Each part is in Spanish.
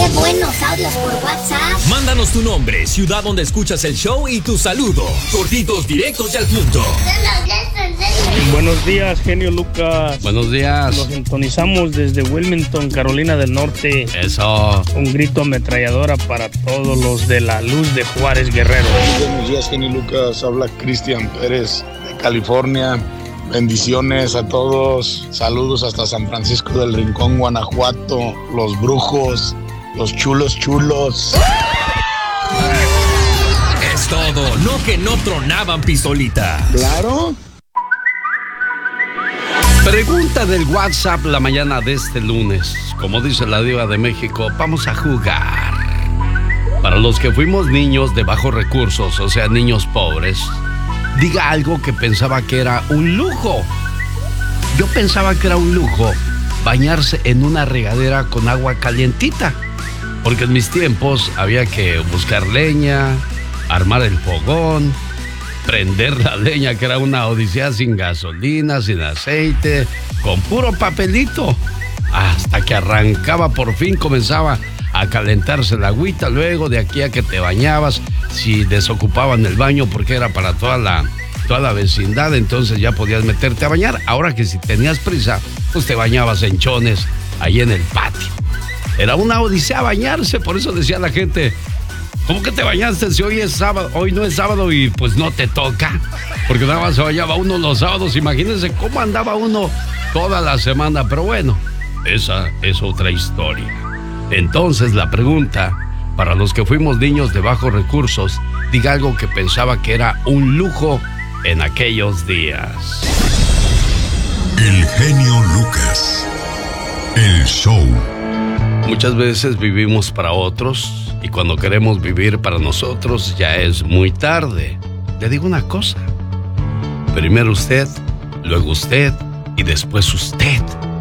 ¡Qué buenos audios por WhatsApp! Mándanos tu nombre, ciudad donde escuchas el show y tu saludo. Cortitos, directos y al punto. Buenos días, genio Lucas. Buenos días. Nos sintonizamos desde Wilmington, Carolina del Norte. Eso. Un grito ametralladora para todos los de la Luz de Juárez Guerrero. Buenos días, genio Lucas. Habla Cristian Pérez de California. Bendiciones a todos. Saludos hasta San Francisco del Rincón, Guanajuato. Los brujos, los chulos. Es todo, no que no tronaban pistolita. Claro. Pregunta del WhatsApp la mañana de este lunes. Como dice la diva de México, vamos a jugar. Para los que fuimos niños de bajos recursos, o sea, niños pobres, diga algo que pensaba que era un lujo. Yo pensaba que era un lujo bañarse en una regadera con agua calientita, porque en mis tiempos había que buscar leña, armar el fogón, prender la leña, que era una odisea, sin gasolina, sin aceite, con puro papelito, hasta que arrancaba, por fin comenzaba a calentarse la agüita. Luego de aquí a que te bañabas, si desocupaban el baño porque era para toda la vecindad, entonces ya podías meterte a bañar. Ahora que si tenías prisa, pues te bañabas en chones ahí en el patio. Era una odisea bañarse, por eso decía la gente: ¿cómo que te bañaste si hoy es sábado? Hoy no es sábado y pues no te toca. Porque nada más se bañaba uno los sábados. Imagínense cómo andaba uno toda la semana. Pero bueno, esa es otra historia. Entonces la pregunta, para los que fuimos niños de bajos recursos, diga algo que pensaba que era un lujo en aquellos días. El genio Lucas. El show. Muchas veces vivimos para otros y cuando queremos vivir para nosotros ya es muy tarde. Le digo una cosa: primero usted, luego usted y después usted.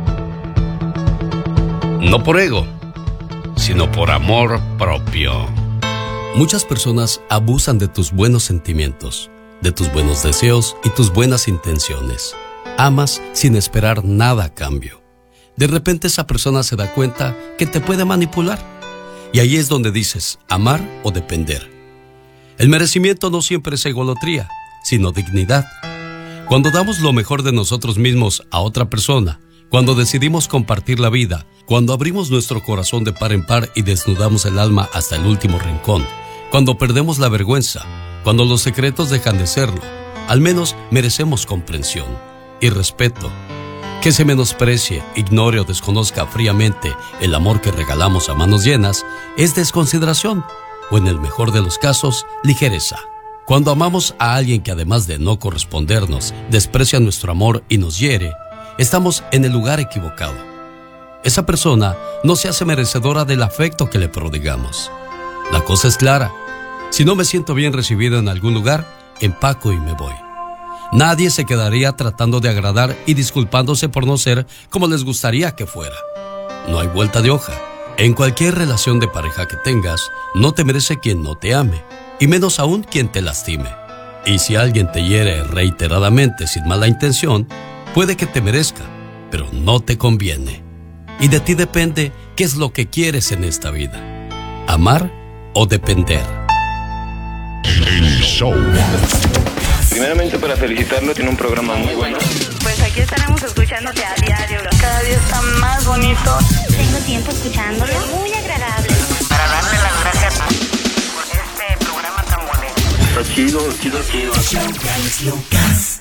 No por ego, sino por amor propio. Muchas personas abusan de tus buenos sentimientos, de tus buenos deseos y tus buenas intenciones. Amas sin esperar nada a cambio. De repente esa persona se da cuenta que te puede manipular. Y ahí es donde dices, amar o depender. El merecimiento no siempre es egolatría, sino dignidad. Cuando damos lo mejor de nosotros mismos a otra persona, cuando decidimos compartir la vida, cuando abrimos nuestro corazón de par en par y desnudamos el alma hasta el último rincón, cuando perdemos la vergüenza, cuando los secretos dejan de serlo, al menos merecemos comprensión y respeto. Que se menosprecie, ignore o desconozca fríamente el amor que regalamos a manos llenas es desconsideración o, en el mejor de los casos, ligereza. Cuando amamos a alguien que, además de no correspondernos, desprecia nuestro amor y nos hiere, estamos en el lugar equivocado. Esa persona no se hace merecedora del afecto que le prodigamos. La cosa es clara: si no me siento bien recibido en algún lugar, empaco y me voy. Nadie se quedaría tratando de agradar y disculpándose por no ser como les gustaría que fuera. No hay vuelta de hoja. En cualquier relación de pareja que tengas, no te merece quien no te ame, y menos aún quien te lastime. Y si alguien te hiere reiteradamente sin mala intención, puede que te merezca, pero no te conviene. Y de ti depende qué es lo que quieres en esta vida: amar o depender. El show. Primeramente, para felicitarlo, tiene un programa muy bueno. Pues aquí estaremos escuchándote a diario. Cada día está más bonito. Tengo tiempo escuchándolo. Muy agradable. Para darle las gracias por este programa tan bonito. Está chido. Lucas.